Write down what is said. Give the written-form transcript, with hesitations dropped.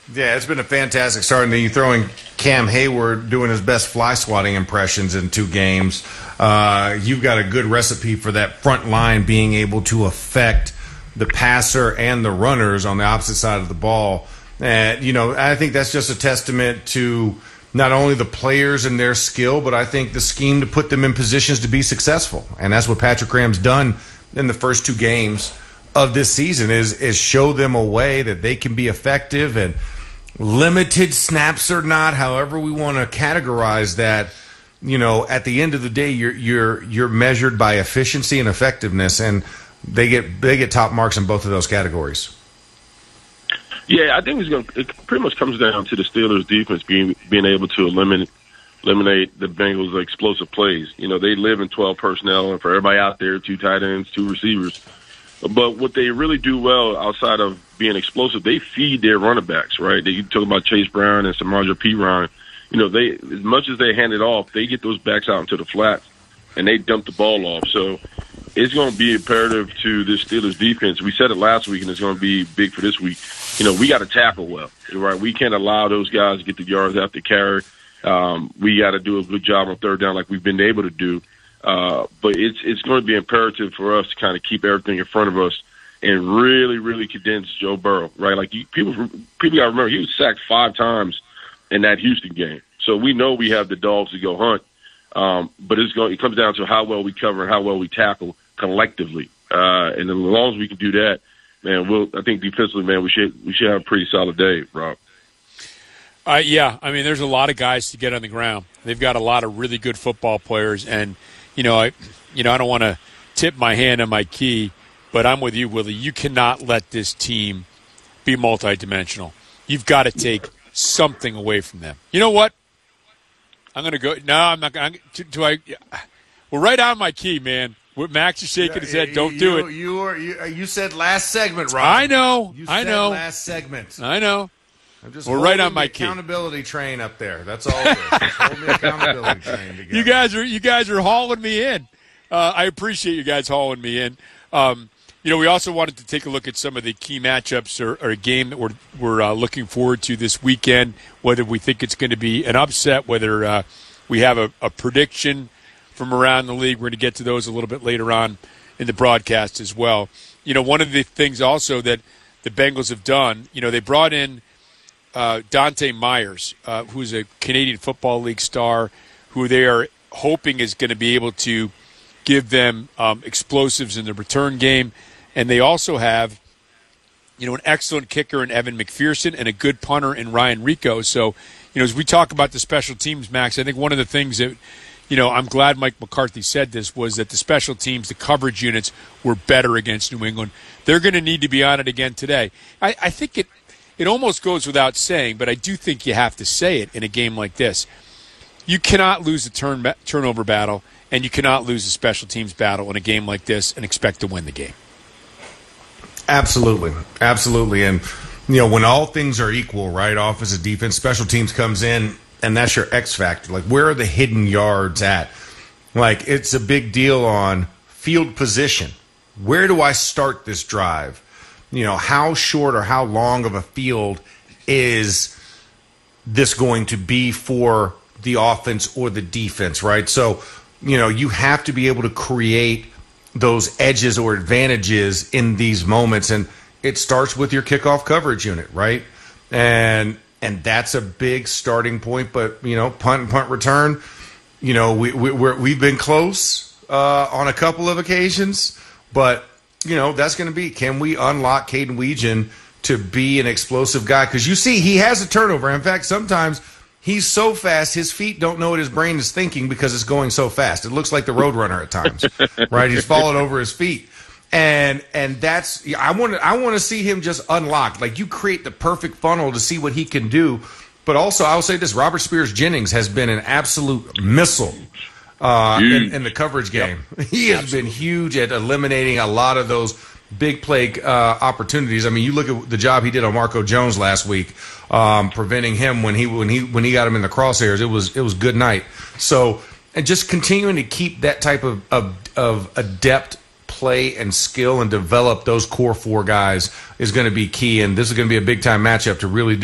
Yeah, it's been a fantastic start. And then you throw in Cam Hayward doing his best fly swatting impressions in 2 games. You've got a good recipe for that front line being able to affect the passer and the runners on the opposite side of the ball. And, I think that's just a testament to not only the players and their skill, but I think the scheme to put them in positions to be successful. And that's what Patrick Graham's done in the first 2 games of this season is show them a way that they can be effective, and limited snaps or not, however we want to categorize that, at the end of the day, you're measured by efficiency and effectiveness, and they get top marks in both of those categories. Yeah, I think it pretty much comes down to the Steelers' defense being able to eliminate the Bengals' explosive plays. They live in 12 personnel, and for everybody out there, 2 tight ends, 2 receivers. But what they really do well outside of being explosive, they feed their running backs, right? You talk about Chase Brown and Samaje Perine. They, as much as they hand it off, they get those backs out into the flats and they dump the ball off. So it's going to be imperative to this Steelers defense. We said it last week, and it's going to be big for this week. We got to tackle well, right? We can't allow those guys to get the yards after carry. We got to do a good job on third down like we've been able to do. But it's going to be imperative for us to kind of keep everything in front of us and really, really condense Joe Burrow, right? Like people got to remember he was sacked 5 times in that Houston game. So we know we have the dogs to go hunt. But it comes down to how well we cover and how well we tackle collectively. And as long as we can do that, man, I think defensively, man, we should have a pretty solid day, Rob. Yeah, I mean, there's a lot of guys to get on the ground. They've got a lot of really good football players, and I don't want to tip my hand on my key, but I'm with you, Willie. You cannot let this team be multidimensional. You've got to take something away from them. You know what? I'm going to go. No, I'm not going to. We're right on my key, man. Max is shaking his head. Don't do it. You said last segment, Rob. I know. You said last segment. I know. We're right on my key. Accountability train up there. That's all it is. Just hold the accountability train together. You guys are hauling me in. I appreciate you guys hauling me in. We also wanted to take a look at some of the key matchups or a game that we're looking forward to this weekend, whether we think it's going to be an upset, whether we have a prediction from around the league. We're going to get to those a little bit later on in the broadcast as well. One of the things also that the Bengals have done, they brought in Dante Myers, who's a Canadian Football League star, who they are hoping is going to be able to give them explosives in the return game. And they also have, an excellent kicker in Evan McPherson and a good punter in Ryan Rico. So, as we talk about the special teams, Max, I think one of the things that, I'm glad Mike McCarthy said this, was that the special teams, the coverage units, were better against New England. They're going to need to be on it again today. I think it almost goes without saying, but I do think you have to say it in a game like this. You cannot lose the turnover battle, and you cannot lose the special teams battle in a game like this and expect to win the game. Absolutely. And, when all things are equal, right, offensive, defense, special teams comes in, and that's your X factor. Like, where are the hidden yards at? Like, it's a big deal on field position. Where do I start this drive? How short or how long of a field is this going to be for the offense or the defense, right? So, you have to be able to create those edges or advantages in these moments, and it starts with your kickoff coverage unit, right? And that's a big starting point. But punt and punt return, we've been close on a couple of occasions, but that's going to be, can we unlock Caden Weegan to be an explosive guy? Because you see, he has a turnover. In fact, sometimes he's so fast, his feet don't know what his brain is thinking because it's going so fast. It looks like the Roadrunner at times, right? He's falling over his feet. And that's, I want to see him just unlocked. Like, you create the perfect funnel to see what he can do. But also, I will say this, Robert Spears-Jennings has been an absolute missile in the coverage game. Yep. He has been huge at eliminating a lot of those big play opportunities. I mean, you look at the job he did on Marco Jones last week, preventing him when he got him in the crosshairs. It was good night. So, and just continuing to keep that type of adept play and skill and develop those core 4 guys is going to be key. And this is going to be a big time matchup to really